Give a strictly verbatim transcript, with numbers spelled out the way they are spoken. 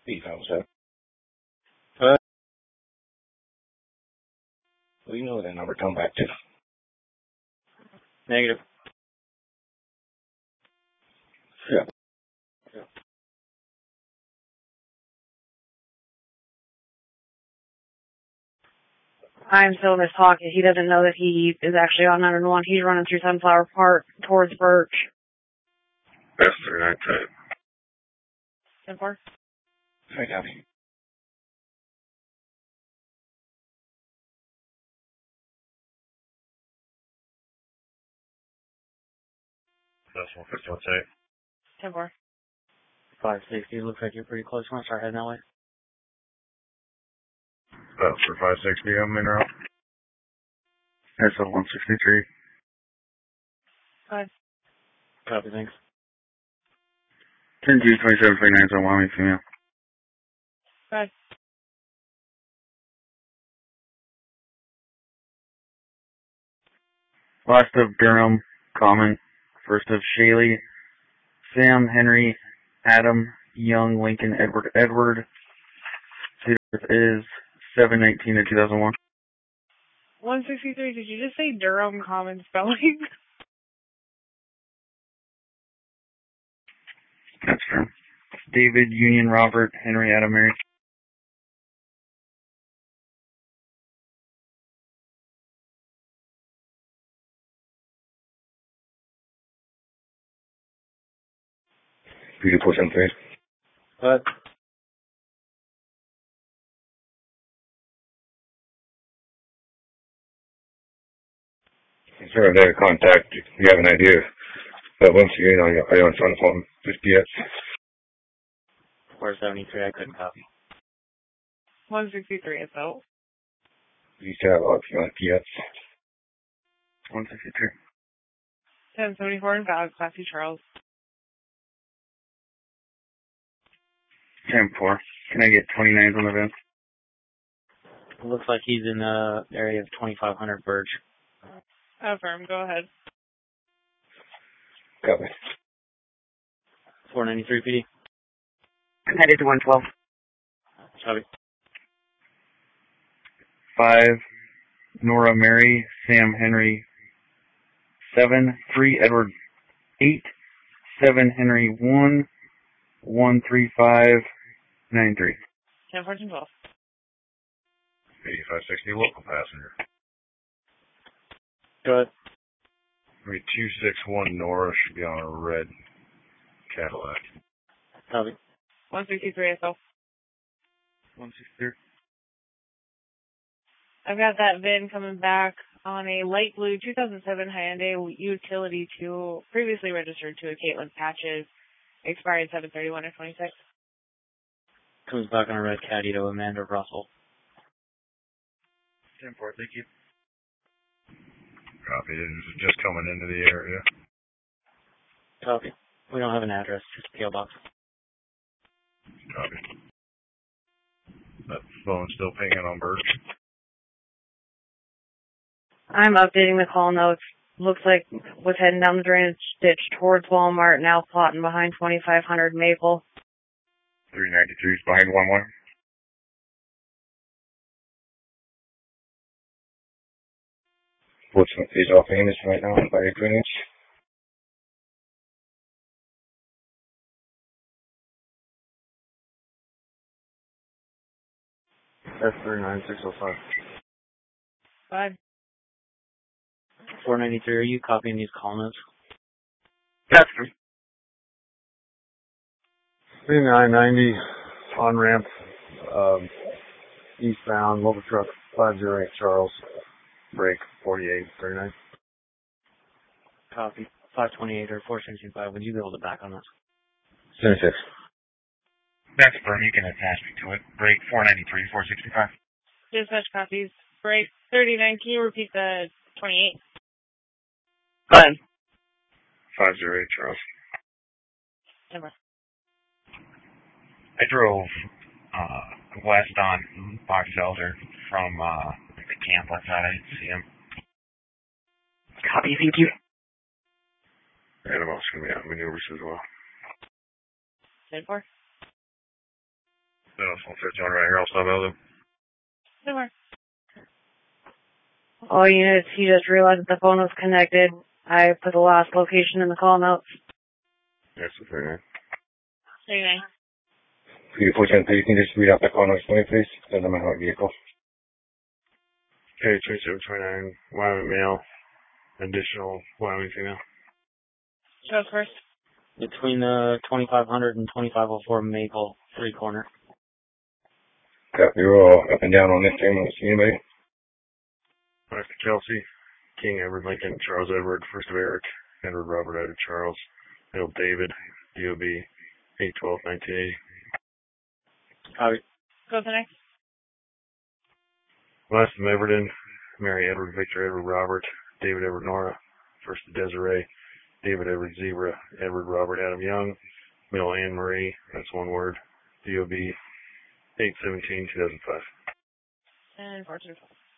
He found that. Uh, well, you know that number come back to. Negative. Yeah. Yeah. I'm still in his pocket. He doesn't know that he is actually on nine one one. He's running through Sunflower Park towards Birch. That's three nine two. ten four. I copy. That's one fifty one two. ten four. five sixty. Looks like you're pretty close. Want to start heading that way? About for five sixty, I'm in route. That's a one sixty-three. Five. Copy, thanks. ten two twenty-seven twenty-nine, so Wyoming female. Five. Last of Durham, Common. First of Shaley, Sam, Henry, Adam, Young, Lincoln, Edward, Edward. Date is seven nineteen of two thousand one. one sixty-three. Did you just say Durham common spelling? That's true. David, Union, Robert, Henry, Adam, Mary. Three four seven three. What? Sure, their contact. You have an idea. But once again, on your on the phone, just P S. four seventy-three, I couldn't copy. one sixty-three itself. You still have on P S. one sixty-three. ten seventy-four in Valid, Classy Charles. ten four. Can I get twenty-nines on the vent? It looks like he's in the area of twenty-five hundred Birch. Affirm, go ahead. Copy. four ninety-three P D. I'm headed to one twelve. Copy. five, Nora, Mary, Sam, Henry. seven, three, Edward. eight, seven, Henry. one, one, three, five, nine, three. ten fourteen twelve. eighty-five sixty, local passenger. Go ahead. Maybe two six one Nora should be on a red Cadillac. Copy. one sixty-three S L. one sixty-three. I've got that V I N coming back on a light blue two thousand seven Hyundai Utility two, previously registered to a Caitlin Patches, expired seven thirty-one of twenty-six. Comes back on a red caddy to Amanda Russell. ten four, thank you. Copy. It was just coming into the area. Copy. We don't have an address, just a P O box. Copy. That phone's still pinging on Birch. I'm updating the call notes. Looks like was heading down the drainage ditch towards Walmart, now plotting behind twenty-five hundred Maple. three ninety-three is behind one one. What's is off famous right now by your drainage? S three nine six oh five. Five. four ninety-three, are you copying these call notes? That's true. nine ninety on ramp, um, eastbound, local truck five oh eight Charles, brake forty-eight thirty-nine. Copy. five twenty-eight or four sixty-five, would you be able to back on this? seventy-six. That's firm, you can attach me to it. Brake four ninety-three, four sixty-five. Dispatch copies. Break thirty-nine. Can you repeat the twenty-eight? Fine. five oh eight Charles. Never. I drove uh, west on Box Elder from uh, the camp last night. I didn't see him. Copy, thank you. And I'm also going to be on maneuvers as well. ten four. No, I'll fit John right here. I'll stop out of them. No more. All units, he just realized that the phone was connected. I put the last location in the call notes. Yes, it's very nice. Very nice. P four ten P, can you just read out the call notes for me, please? Doesn't matter what vehicle. Okay, twenty-seven twenty-nine, Wyoming male, additional Wyoming female. Joe first. Between the twenty-five hundred and twenty-five oh four Maple, three corner. Copy, you're all up and down on this team. Want to see anybody? Mister Kelsey, King Edward Lincoln, Charles Edward, first of Eric, Edward Robert Edward Charles, Middle David, D O B, eight twelve nineteen eighty. Copy. Go to the next. Last of Everton, Mary Edward Victor Edward Robert, David Edward Nora, first of Desiree, David Edward Zebra, Edward Robert Adam Young, Middle Anne Marie, that's one word, D O B, eight seventeen two thousand five. And four two five.